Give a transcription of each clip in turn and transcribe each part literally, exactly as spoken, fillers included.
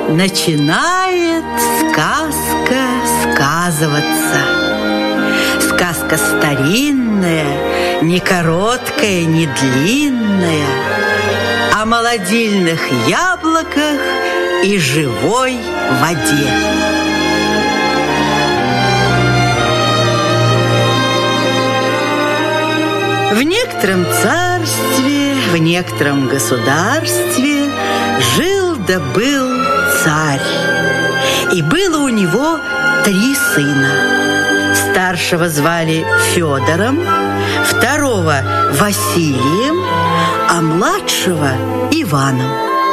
начинает сказка сказываться. Сказка старинная, не короткая, не длинная, о молодильных яблоках и живой воде. В некотором царстве, в некотором государстве жил да был царь. И было у него три сына. Старшего звали Федором, второго Василием, а младшего Иваном.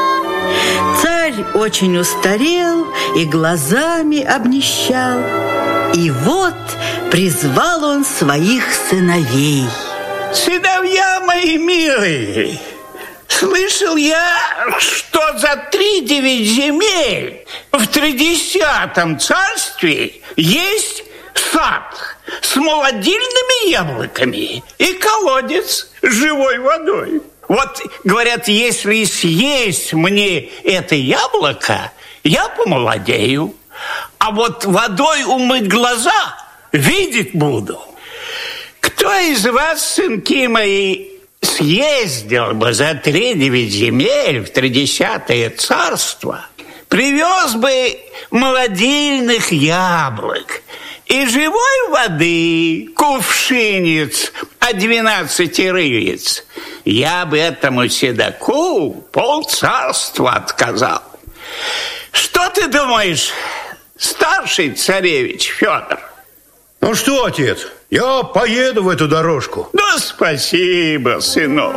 Царь очень устарел и глазами обнищал. И вот призвал он своих сыновей. Сыновья мои милые, слышал я, что за тридевять земель в тридесятом царстве есть сад с молодильными яблоками и колодец с живой водой. Вот, говорят, если съесть мне это яблоко, я помолодею, а вот водой умыть глаза видеть буду. Кто из вас, сынки мои, съездил бы за тридевять земель в тридесятое царство, привез бы молодильных яблок и живой воды кувшинец от двенадцати рылиц, я бы этому седоку полцарства отказал. Что ты думаешь, старший царевич Федор? Ну что, отец, я поеду в эту дорожку. Ну, спасибо, сынок.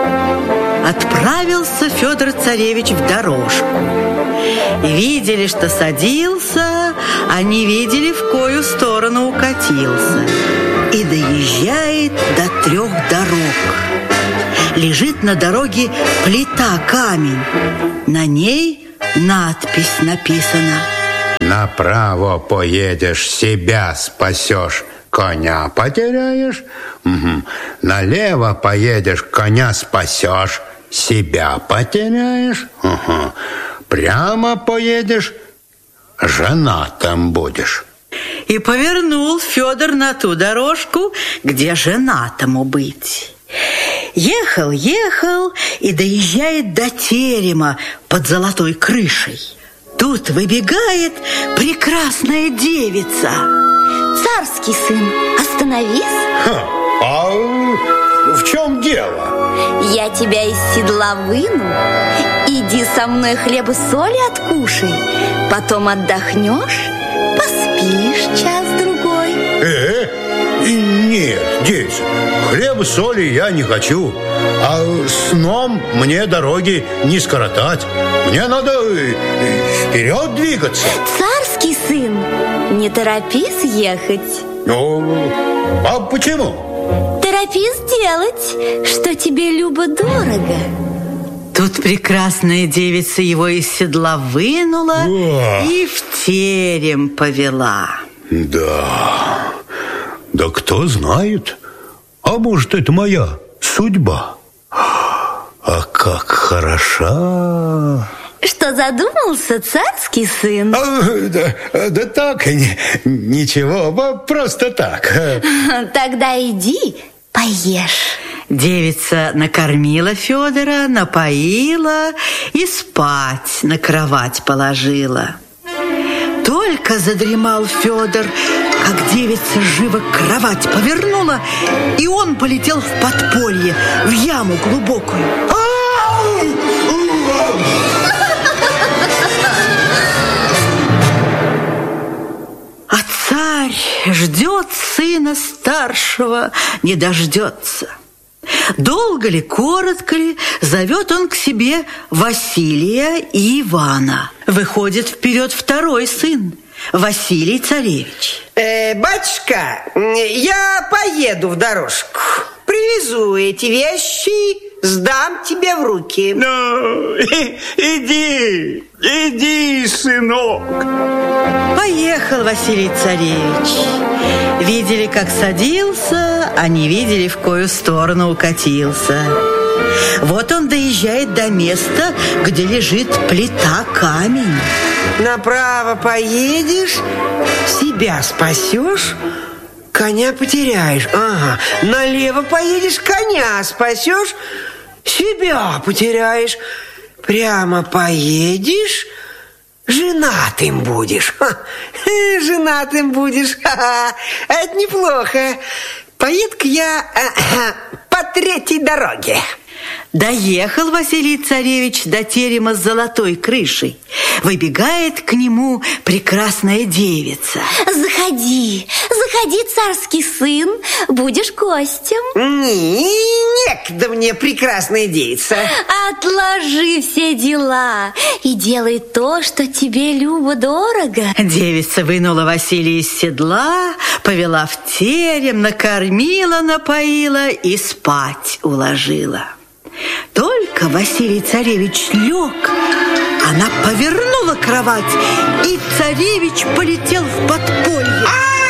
Отправился Федор царевич в дорожку. Видели, что садился, а не видели, в кою сторону укатился. И доезжает до трех дорог. Лежит на дороге плита камень. На ней надпись написана: направо поедешь, себя спасешь, коня потеряешь. Угу. Налево поедешь, коня спасешь, себя потеряешь. Угу. Прямо поедешь, женатым будешь. И повернул Федор на ту дорожку, где женатому быть. Ехал, ехал и доезжает до терема под золотой крышей. Тут выбегает прекрасная девица. Царский сын, остановись. Ха, а в чем дело? Я тебя из седла выну. Иди со мной хлеба соли откушай. Потом отдохнешь, поспишь час-другой. Э, нет, девица, хлеба соли я не хочу. А сном мне дороги не скоротать. Мне надо вперед двигаться. Царский сын, не торопись ехать. Ну, а почему? Торопись делать, что тебе любо-дорого. Тут прекрасная девица его из седла вынула О! и в терем повела. Да, да кто знает, а может, это моя судьба. А как хороша! Что задумался, царский сын? А, да, да так, не, ничего, просто так. Тогда иди, поешь. Девица накормила Федора, напоила и спать на кровать положила. Только задремал Федор, как девица живо кровать повернула, и он полетел в подполье, в яму глубокую. А царь ждет сына старшего, не дождется. Долго ли, коротко ли, зовет он к себе Василия и Ивана. Выходит вперед второй сын, Василий царевич. э, Батюшка, я поеду в дорожку, привезу эти вещи, сдам тебе в руки. Ну, иди, иди, сынок. Поехал Василий царевич. Видели, как садился, а не видели, в кою сторону укатился. Вот он доезжает до места, где лежит плита камень. Направо поедешь, себя спасешь, коня потеряешь. Ага. Налево поедешь, коня спасешь, себя потеряешь. Прямо поедешь, женатым будешь. Ха. Женатым будешь. Ха-ха. Это неплохо. Поеду-ка я а, по третьей дороге. Доехал Василий Царевич до терема с золотой крышей. Выбегает к нему прекрасная девица. Заходи, заходи, царский сын, будешь гостем. Не, некогда мне, прекрасная девица. Отложи все дела и делай то, что тебе любо-дорого. Девица вынула Василия из седла, повела в терем, накормила, напоила и спать уложила. Только Василий Царевич лег, она повернула кровать, и царевич полетел в подполье.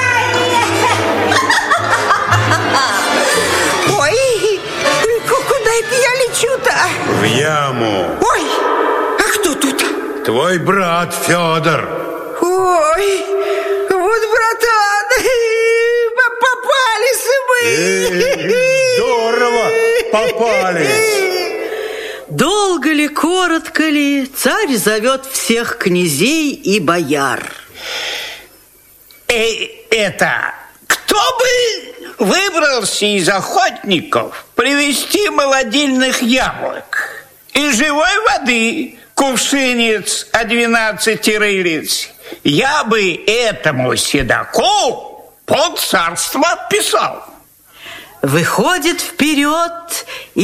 Ой, куда это я лечу-то? В яму. Ой, а кто тут? Твой брат Федор. Ой, вот, братан, попались мы. Здорово попались. Долго ли, коротко ли, царь зовет всех князей и бояр. Эй, это, кто бы выбрался из охотников привезти молодильных яблок и живой воды, кувшинец о двенадцати рылиц, я бы этому седоку под царство отписал. Выходит вперед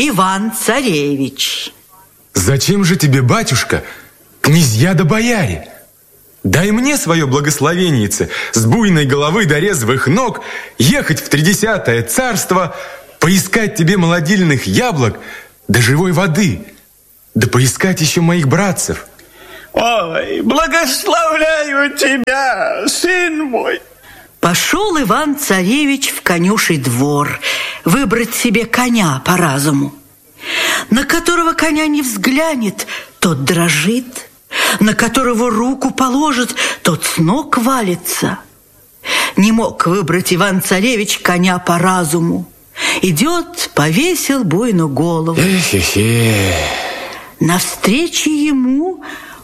Иван-царевич. Зачем же тебе, батюшка, князья да бояре? Дай мне свое благословеннице с буйной головы до резвых ног ехать в тридесятое царство, поискать тебе молодильных яблок да живой воды, да поискать еще моих братцев. Ой, благословляю тебя, сын мой. Пошел Иван-царевич в конюший двор выбрать себе коня по разуму. На которого коня не взглянет, тот дрожит, на которого руку положит, тот с ног валится. Не мог выбрать Иван-царевич коня по разуму. Идет, повесил буйную голову. Эхе-хе. Навстречу ему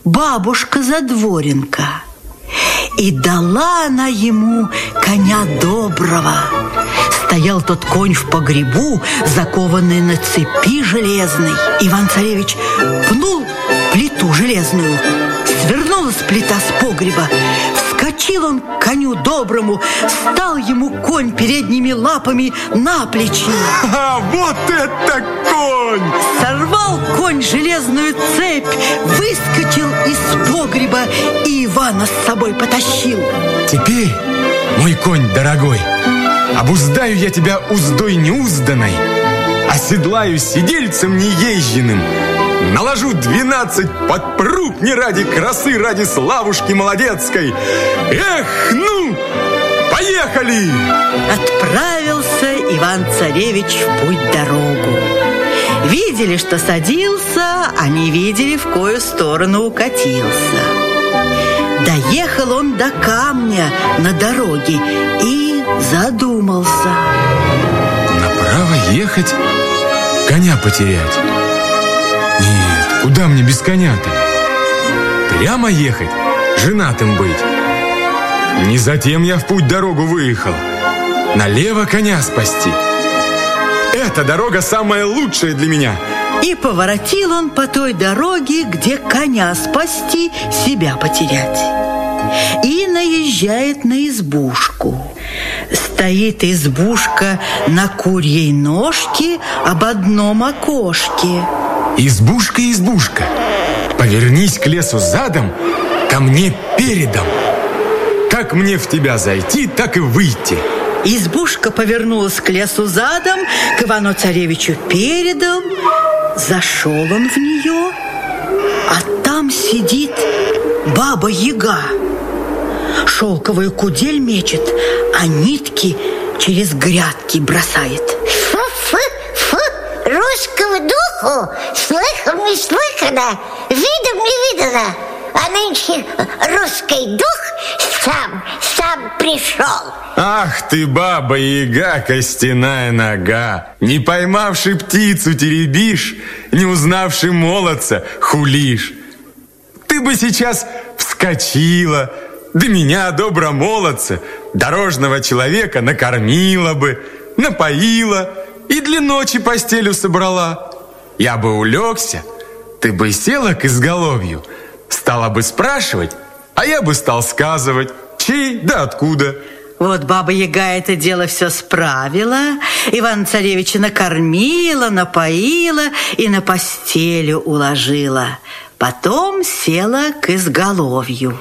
бабушка-задворенка. И дала она ему коня доброго. Стоял тот конь в погребу, закованный на цепи железной. Иван-царевич пнул плиту железную, свернулась плита с погреба. Вскочил он к коню доброму, стал ему конь передними лапами на плечи. А вот это конь! Сорвал конь железную цепь, выскочил из погреба и Ивана с собой потащил. Теперь, мой конь дорогой, обуздаю я тебя уздой неузданной, оседлаю сидельцем неезженным, наложу двенадцать подпруг не ради красы, ради славушки молодецкой. Эх, ну, поехали! Отправился Иван-царевич в путь-дорогу. Видели, что садился, а не видели, в кою сторону укатился. Доехал он до камня на дороге и задумался. Направо ехать, коня потерять? Нет, куда мне без коня-то? Прямо ехать, женатым быть? Не затем я в путь-дорогу выехал. Налево коня спасти. Эта дорога самая лучшая для меня. И поворотил он по той дороге, где коня спасти, себя потерять. И наезжает на избушку. Стоит избушка на курьей ножке об одном окошке. Избушка, избушка, повернись к лесу задом, ко мне передом. Как мне в тебя зайти, так и выйти. Избушка повернулась к лесу задом, к Ивану-царевичу передом. Зашел он в нее, а там сидит баба-яга. Шелковую кудель мечет, а нитки через грядки бросает. Фу-фу-фу, русскому духу слыхом не слыхано, видом не видано. а нынче русский дух сам, сам пришел. Ах ты, баба-яга, костяная нога, не поймавши птицу теребишь, не узнавши молодца хулишь. Ты бы сейчас вскочила, да меня, добромолодца, дорожного человека, накормила бы, напоила и для ночи постелю собрала. Я бы улегся, ты бы села к изголовью, стала бы спрашивать, а я бы стал сказывать, чей да откуда. Вот Баба-Яга это дело все справила, Ивана-Царевича накормила, напоила и на постелю уложила. Потом села к изголовью.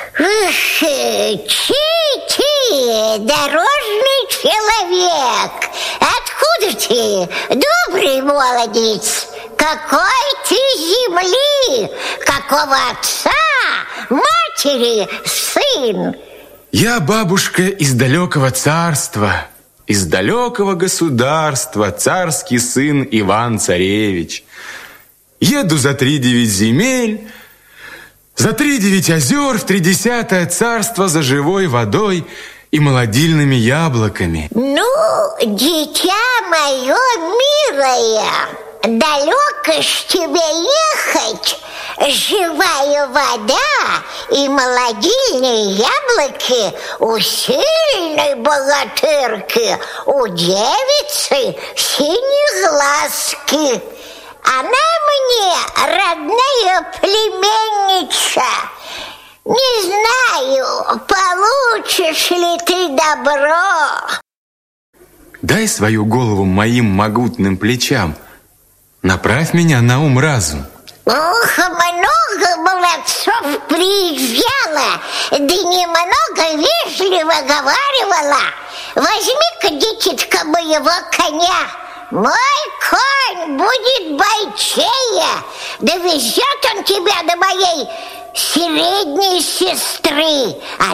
Чи-чи, дорожный человек, откуда ты, добрый молодец? Какой ты земли, какого отца, матери сын? Я, бабушка, из далекого царства, из далекого государства, царский сын Иван-Царевич. Еду за три девять земель, за три девять озер в тридесятое царство за живой водой и молодильными яблоками. Ну, дитя мое милое, далеко ж тебе ехать. Живая вода и молодильные яблоки у сильной богатырки, у девицы синеглазки. Она мне родная племенница. Не знаю, получишь ли ты добро. Дай свою голову моим могутным плечам, направь меня на ум-разум. Ох, много молодцов приезжало, да немного вежливо говаривала. Возьми-ка, дитятка, моего коня. Мой конь будет бойчее, довезет он тебя до моей средней сестры, а